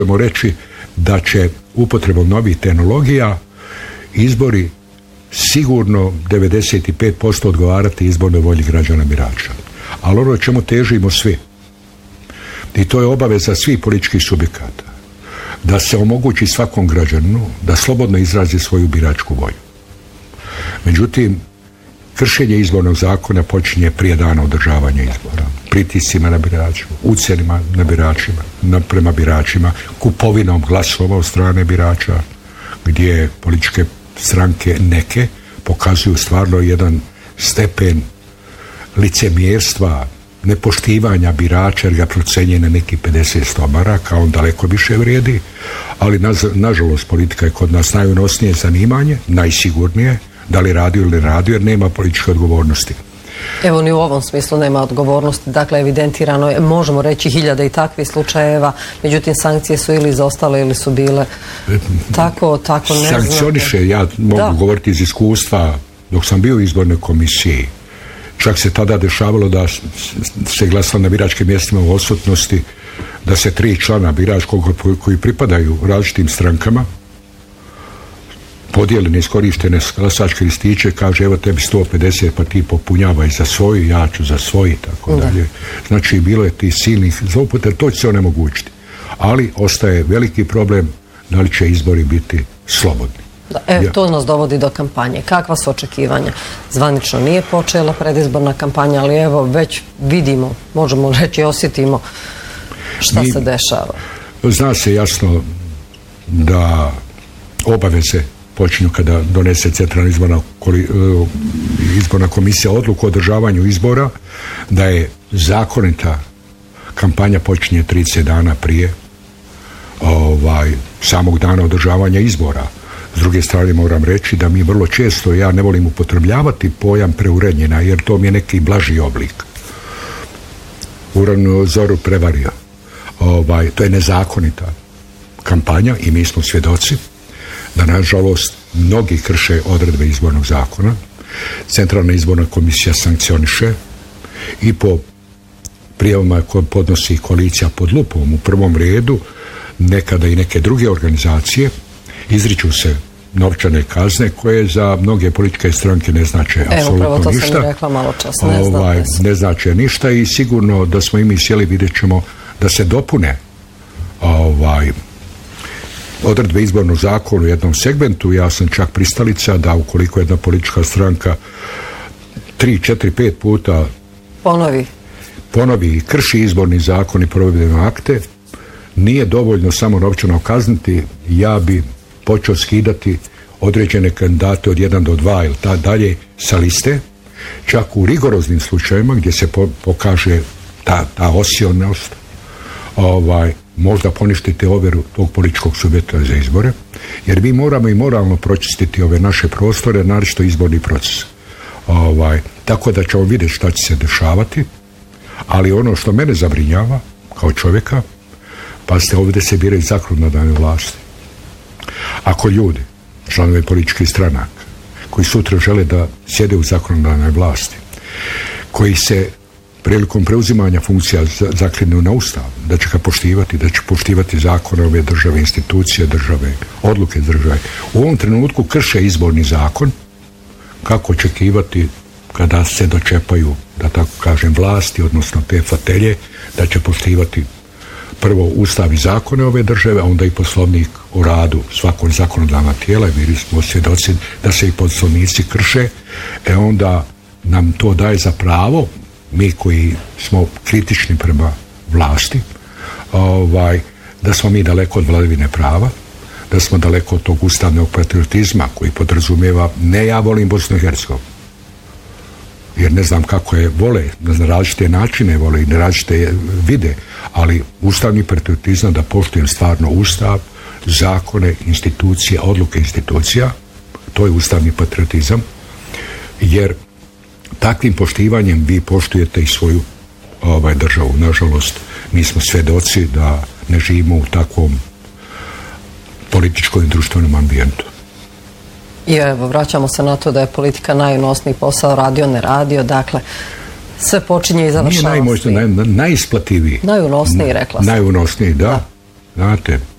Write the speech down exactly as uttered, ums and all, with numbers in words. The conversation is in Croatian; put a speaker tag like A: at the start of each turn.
A: Možemo reći da će upotrebom novih tehnologija izbori sigurno devedeset pet posto odgovarati izbornoj volji građana birača. Ali ono čemu težimo svi, i to je obaveza svih političkih subjekata, da se omogući svakom građaninu da slobodno izrazi svoju biračku volju. Međutim, kršenje izbornog zakona počinje prije dana održavanja izbora. Pritiscima na biračima, ucenima na biračima, na, prema biračima, kupovinom glasova od strane birača, gdje političke stranke neke pokazuju stvarno jedan stepen licemjerstva, nepoštivanja birača, jer ga procenje na neki pedeset sto maraka, on daleko više vrijedi, ali na, nažalost politika je kod nas najunosnije zanimanje, najsigurnije, da li radio ili ne radio, jer nema političke odgovornosti.
B: Evo, ni u ovom smislu nema odgovornosti. Dakle, evidentirano je, možemo reći, hiljada i takvih slučajeva, međutim, sankcije su ili izostale ili su bile tako, tako ne znate.
A: Sankcioniše, ja mogu da. govoriti iz iskustva, dok sam bio u izbornoj komisiji, čak se tada dešavalo da se glasalo na biračkim mjestima u odsutnosti, da se tri člana biračkog koji pripadaju različitim strankama podijeli neiskorištene glasačke listiće, kaže evo tebi sto pedeset pa ti popunjavaj za svoju, ja ću za svoju, tako dalje. Znači bilo je ti silnih zloupotreba, to će se onemogućiti. Ali ostaje veliki problem da li će izbori biti slobodni.
B: Da, e, to nas dovodi do kampanje. Kakva su očekivanja? Zvanično nije počela predizborna kampanja, ali evo već vidimo, možemo reći, osjetimo šta Mi, se dešava.
A: Zna se jasno da obaveze počinju kada donese Centralna izborna, izborna komisija odluku o održavanju izbora, da je zakonita kampanja počinje trideset dana prije ovaj, samog dana održavanja izbora. S druge strane moram reći da mi vrlo često, ja ne volim upotrebljavati pojam preurednjena, jer to mi je neki blaži oblik. Uravnu zoru prevario. Ovaj, to je nezakonita kampanja i mi smo svjedoci da nažalost mnogi krše odredbe izbornog zakona. Centralna izborna komisija sankcioniše i po prijavama koje podnosi koalicija pod lupom u prvom redu, nekada i neke druge organizacije, izriču se novčane kazne koje za mnoge političke stranke ne znače apsolutno ništa.
B: Sam rekla malo čas, ne,
A: ovaj, ne znače ništa i sigurno da smo i mi sjeli, vidjet ćemo da se dopune ovaj, odredbe izbornog zakona u jednom segmentu. Ja sam čak pristalica da ukoliko jedna politička stranka tri, četiri, pet puta
B: ponovi
A: ponovi i krši izborni zakon i provedbene akte, nije dovoljno samo novčano kazniti, ja bi počeo skidati određene kandidate od jedan do dva ili ta dalje sa liste, čak u rigoroznim slučajevima gdje se po, pokaže ta, ta osionost, ovaj, možda poništiti overu tog političkog subjekta za izbore, jer mi moramo i moralno pročistiti ove naše prostore, naročito izborni proces. Ovaj, tako da ćemo vidjeti šta će se dešavati, ali ono što mene zabrinjava kao čovjeka, pa ste ovdje se biraju zakonodavne vlasti. Ako ljudi, članovi političkih stranaka, koji sutra žele da sjede u zakonodavnoj vlasti, koji se prilikom preuzimanja funkcija zaklinju na Ustav, da će ga poštivati, da će poštivati zakone ove države, institucije države, odluke države, u ovom trenutku krše izborni zakon, kako očekivati kada se dočepaju, da tako kažem, vlasti, odnosno te fotelje, da će poštivati prvo Ustav i zakone ove države, a onda i poslovnik o radu svakog zakonodavna tijela, i bili smo svjedoci da se i poslovnici krše, e onda nam to daje za pravo, mi koji smo kritični prema vlasti, ovaj, da smo mi daleko od vladavine prava, da smo daleko od tog ustavnog patriotizma koji podrazumijeva, ne ja volim Bosnu i Hercegovinu, jer ne znam kako je vole, na različite načine vole i na različite vide, ali ustavni patriotizam da poštujem stvarno Ustav, zakone, institucije, odluke institucija, to je ustavni patriotizam, jer takvim poštivanjem vi poštujete i svoju ovaj, državu. Nažalost, mi smo svjedoci da ne živimo u takvom političkom i društvenom ambijentu.
B: I evo, vraćamo se na to da je politika najunosniji posao, radio, ne radio, dakle, sve počinje i završava.
A: Nije najmoćniji, naj, najisplativiji.
B: Najunosniji, rekla sam.
A: Najunosniji, da. da. Znate,